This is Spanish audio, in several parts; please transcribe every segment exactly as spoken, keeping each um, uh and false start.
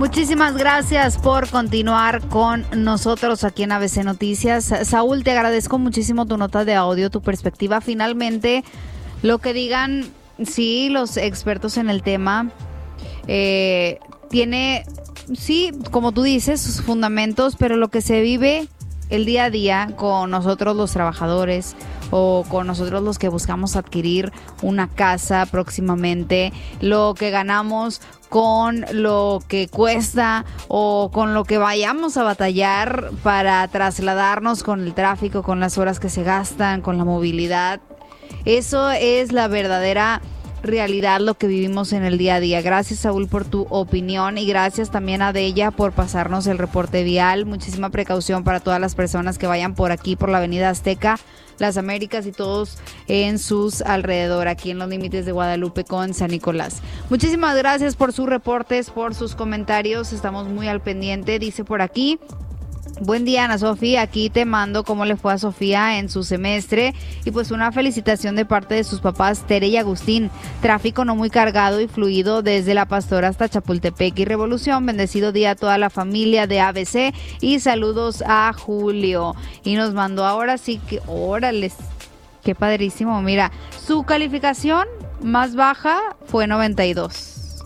Muchísimas gracias por continuar con nosotros aquí en A B C Noticias. Saúl, te agradezco muchísimo tu nota de audio, tu perspectiva. Finalmente, lo que digan, sí, los expertos en el tema, eh, tiene, sí, como tú dices, sus fundamentos, pero lo que se vive el día a día con nosotros los trabajadores o con nosotros los que buscamos adquirir una casa próximamente, lo que ganamos con lo que cuesta o con lo que vayamos a batallar para trasladarnos, con el tráfico, con las horas que se gastan, con la movilidad. Eso es la verdadera realidad, lo que vivimos en el día a día. Gracias, Saúl, por tu opinión, y gracias también a Della por pasarnos el reporte vial. Muchísima precaución para todas las personas que vayan por aquí, por la Avenida Azteca, Las Américas y todos en sus alrededor, aquí en los límites de Guadalupe con San Nicolás. Muchísimas gracias por sus reportes, por sus comentarios. Estamos muy al pendiente. Dice por aquí: buen día, Ana Sofía, aquí te mando cómo le fue a Sofía en su semestre y pues una felicitación de parte de sus papás Tere y Agustín. Tráfico no muy cargado y fluido desde La Pastora hasta Chapultepec y Revolución. Bendecido día a toda la familia de A B C y saludos a Julio. Y nos mandó ahora sí que, órale, qué padrísimo. Mira, su calificación más baja fue noventa y dos.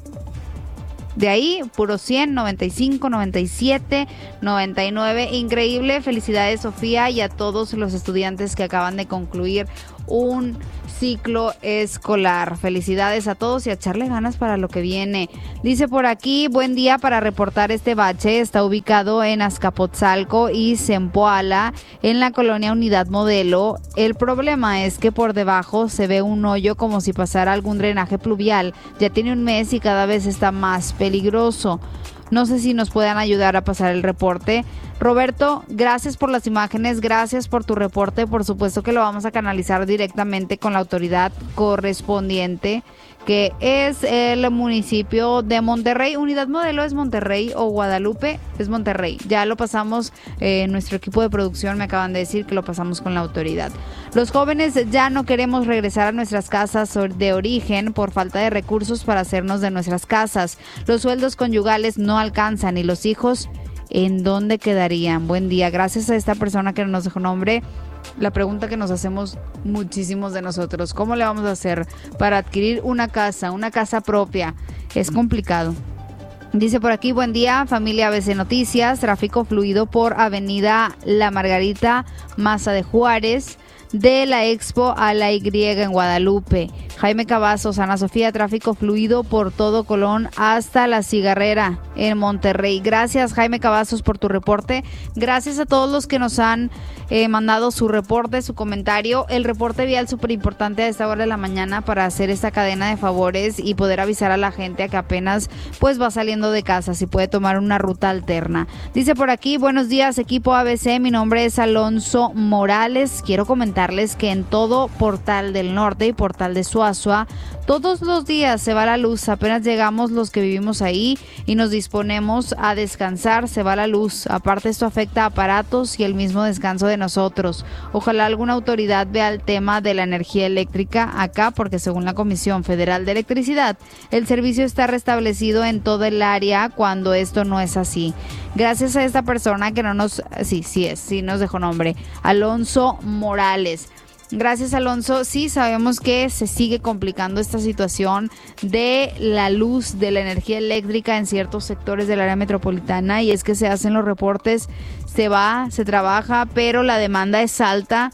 De ahí, puro cien, noventa y cinco, noventa y siete, noventa y nueve. Increíble. Felicidades, Sofía, y a todos los estudiantes que acaban de concluir un ciclo escolar. Felicidades a todos y a echarle ganas para lo que viene. Dice por aquí: buen día, para reportar este bache. Está ubicado en Azcapotzalco y Zempoala, en la colonia Unidad Modelo. El problema es que por debajo se ve un hoyo como si pasara algún drenaje pluvial. Ya tiene un mes y cada vez está más peligroso. No sé si nos puedan ayudar a pasar el reporte. Roberto, gracias por las imágenes, gracias por tu reporte. Por supuesto que lo vamos a canalizar directamente con la autoridad correspondiente, que es el municipio de Monterrey. Unidad Modelo es Monterrey, o Guadalupe es Monterrey. Ya lo pasamos, eh, nuestro equipo de producción me acaban de decir que lo pasamos con la autoridad. Los jóvenes ya no queremos regresar a nuestras casas de origen por falta de recursos para hacernos de nuestras casas. Los sueldos conyugales no alcanzan y los hijos, ¿en dónde quedarían? Buen día, gracias a esta persona que no nos dejó nombre. La pregunta que nos hacemos muchísimos de nosotros: ¿cómo le vamos a hacer para adquirir una casa, una casa propia? Es complicado. Dice por aquí: buen día, familia A B C Noticias. Tráfico fluido por Avenida La Margarita, Maza de Juárez, de la Expo a la Y en Guadalupe. Jaime Cavazos, Ana Sofía, tráfico fluido por todo Colón hasta La Cigarrera en Monterrey. Gracias, Jaime Cavazos, por tu reporte. Gracias a todos los que nos han eh, mandado su reporte, su comentario. El reporte vial súper importante a esta hora de la mañana para hacer esta cadena de favores y poder avisar a la gente a que apenas pues va saliendo de casa, si puede tomar una ruta alterna. Dice por aquí: buenos días, equipo A B C, mi nombre es Alonso Morales. Quiero comentarles que en todo Portal del Norte y Portal de Suazua, todos los días se va la luz. Apenas llegamos los que vivimos ahí y nos disponemos a descansar, se va la luz. Aparte, esto afecta a aparatos y el mismo descanso de nosotros. Ojalá alguna autoridad vea el tema de la energía eléctrica acá, porque según la Comisión Federal de Electricidad, el servicio está restablecido en todo el área cuando esto no es así. Gracias a esta persona que no nos... Sí, sí es, sí nos dejó nombre. Alonso Morales. Gracias, Alonso. Sí, sabemos que se sigue complicando esta situación de la luz, de la energía eléctrica en ciertos sectores del área metropolitana, y es que se hacen los reportes, se va, se trabaja, pero la demanda es alta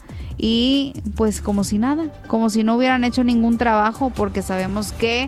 y pues como si nada, como si no hubieran hecho ningún trabajo, porque sabemos que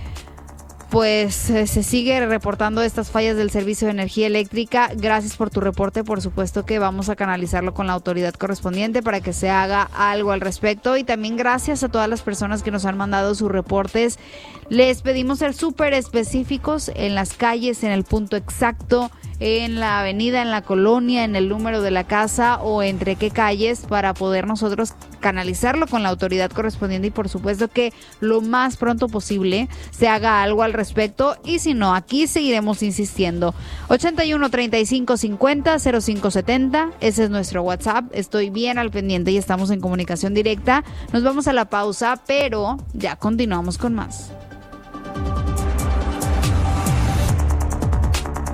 pues eh, se sigue reportando estas fallas del servicio de energía eléctrica. Gracias por tu reporte. Por supuesto que vamos a canalizarlo con la autoridad correspondiente para que se haga algo al respecto. Y también gracias a todas las personas que nos han mandado sus reportes. Les pedimos ser súper específicos en las calles, en el punto exacto, en la avenida, en la colonia, en el número de la casa o entre qué calles, para poder nosotros canalizarlo con la autoridad correspondiente y por supuesto que lo más pronto posible se haga algo al respecto. Y si no, aquí seguiremos insistiendo. ochenta y uno, treinta y cinco, cincuenta, cero cinco setenta, ese es nuestro WhatsApp. Estoy bien al pendiente y estamos en comunicación directa. Nos vamos a la pausa, pero ya continuamos con más.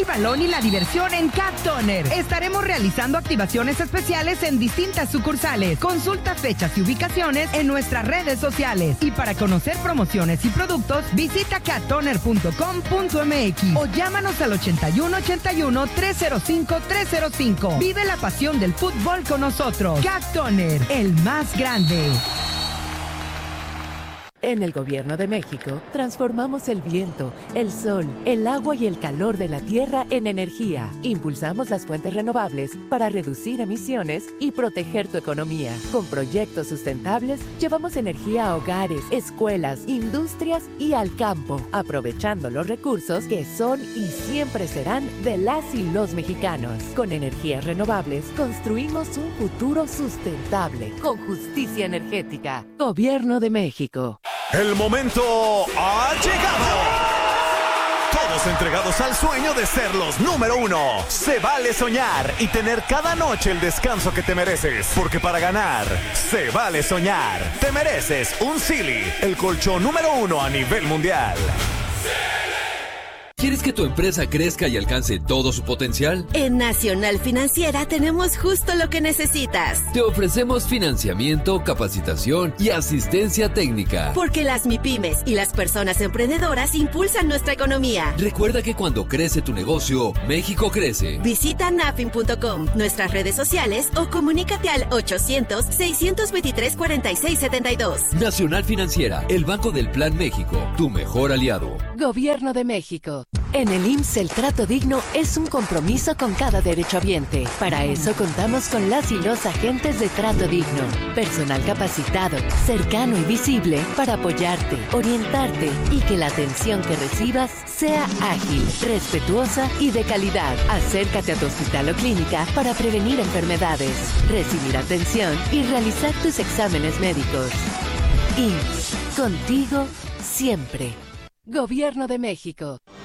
el balón y la diversión en Cat Toner. Estaremos realizando activaciones especiales en distintas sucursales. Consulta fechas y ubicaciones en nuestras redes sociales. Y para conocer promociones y productos, visita cat toner punto com punto m x o llámanos al ochenta y uno ochenta y uno, trescientos cinco, trescientos cinco. Vive la pasión del fútbol con nosotros. Cat Toner, el más grande. En el Gobierno de México, transformamos el viento, el sol, el agua y el calor de la tierra en energía. Impulsamos las fuentes renovables para reducir emisiones y proteger tu economía. Con proyectos sustentables, llevamos energía a hogares, escuelas, industrias y al campo, aprovechando los recursos que son y siempre serán de las y los mexicanos. Con energías renovables, construimos un futuro sustentable, con justicia energética. Gobierno de México. El momento ha llegado. Todos entregados al sueño de ser los número uno. Se vale soñar y tener cada noche el descanso que te mereces. Porque para ganar, se vale soñar. Te mereces un Silly, el colchón número uno a nivel mundial. ¿Quieres que tu empresa crezca y alcance todo su potencial? En Nacional Financiera tenemos justo lo que necesitas. Te ofrecemos financiamiento, capacitación y asistencia técnica. Porque las MIPYMES y las personas emprendedoras impulsan nuestra economía. Recuerda que cuando crece tu negocio, México crece. Visita nafin punto com, nuestras redes sociales o comunícate al ochocientos, seiscientos veintitrés, cuarenta y seis setenta y dos. Nacional Financiera, el Banco del Plan México, tu mejor aliado. Gobierno de México. En el I M S S el trato digno es un compromiso con cada derechohabiente. Para eso contamos con las y los agentes de trato digno. Personal capacitado, cercano y visible para apoyarte, orientarte y que la atención que recibas sea ágil, respetuosa y de calidad. Acércate a tu hospital o clínica para prevenir enfermedades, recibir atención y realizar tus exámenes médicos. I M S S, contigo siempre. Gobierno de México.